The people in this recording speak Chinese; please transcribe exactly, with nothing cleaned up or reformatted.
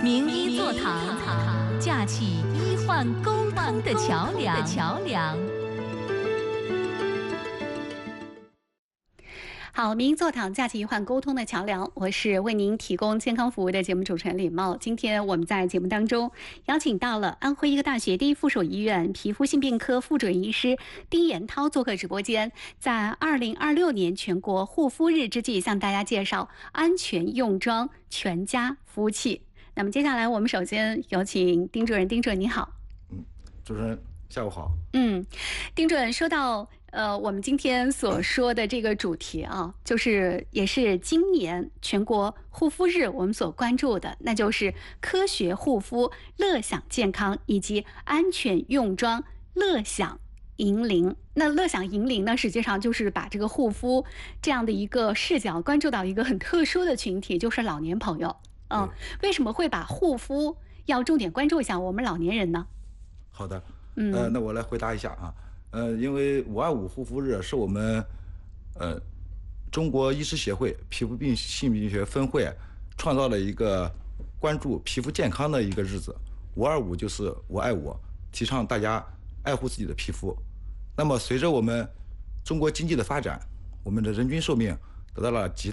名医座堂，架起医患沟通的桥梁。桥梁。好，名医座堂，架起医患沟通的桥梁。我是为您提供健康服务的节目主持人李茂。今天我们在节目当中邀请到了安徽医科大学第一附属医院皮肤性病科副主任医师丁延涛做客直播间，在二零二六年全国护肤日之际，向大家介绍安全用装全家服务器。那么接下来我们首先有请丁主任。丁主任你好。 嗯，主持人下午好。 嗯，丁主任，说到呃，我们今天所说的这个主题啊，就是也是今年全国护肤日我们所关注的，那就是科学护肤、乐享健康以及安全用装乐享银龄。那乐享银龄呢，实际上就是把这个护肤这样的一个视角关注到一个很特殊的群体，就是老年朋友。嗯，为什么会把护肤要重点关注一下我们老年人呢？ 好的， 嗯， 呃，那我来回答一下啊。呃，因为五二五护肤日是我们呃中国医师协会皮肤病性病学分会创造了一个关注皮肤健康的一个日子。五二五就是我爱我，提倡大家爱护自己的皮肤。那么随着我们中国经济的发展，我们的人均寿命得到了极大